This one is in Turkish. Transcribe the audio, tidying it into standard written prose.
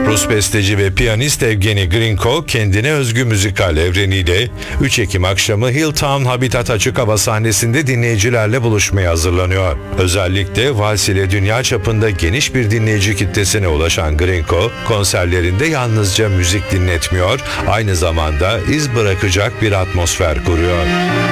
Rus besteci ve piyanist Evgeni Grinko kendine özgü müzikal evreniyle 3 Ekim akşamı Hilltown Habitat açık hava sahnesinde dinleyicilerle buluşmaya hazırlanıyor. Özellikle vals ile dünya çapında geniş bir dinleyici kitlesine ulaşan Grinko, konserlerinde yalnızca müzik dinletmiyor, aynı zamanda iz bırakacak bir atmosfer kuruyor.